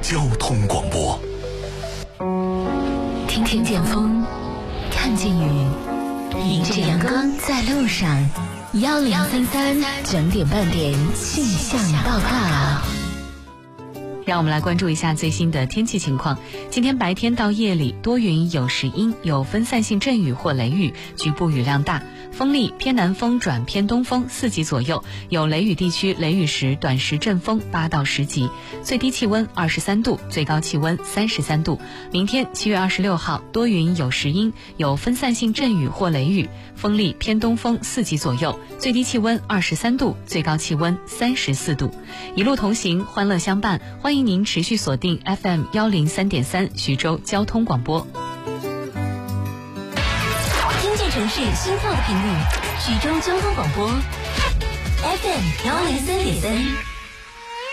交通广播。 听见风，看见雨，迎着阳光在路上。1033整点半点气象报告。 让我们来关注一下最新的天气情况。今天白天到夜里多云有时阴，有分散性阵雨或雷雨，局部雨量大，风力偏南风转偏东风4级左右，有雷雨地区雷雨时短时阵风8到10级，最低气温23度，最高气温33度。明天7月26号多云有时阴，有分散性阵雨或雷雨，风力偏东风4级左右，最低气温23度，最高气温34度。一路同行，欢乐相伴，欢迎您持续锁定 FM 103.3徐州交通广播。 听见城市心跳的频率，徐州交通广播 FM 103.3。